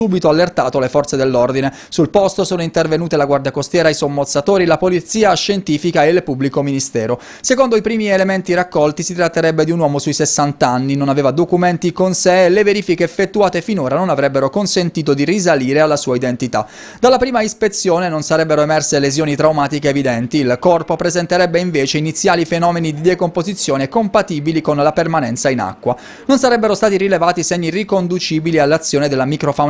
subito allertato le forze dell'ordine. Sul posto sono intervenute la Guardia Costiera, i sommozzatori, la polizia scientifica e il pubblico ministero. Secondo i primi elementi raccolti si tratterebbe di un uomo sui 60 anni, non aveva documenti con sé e le verifiche effettuate finora non avrebbero consentito di risalire alla sua identità. Dalla prima ispezione non sarebbero emerse lesioni traumatiche evidenti, il corpo presenterebbe invece iniziali fenomeni di decomposizione compatibili con la permanenza in acqua. Non sarebbero stati rilevati segni riconducibili all'azione della microfauna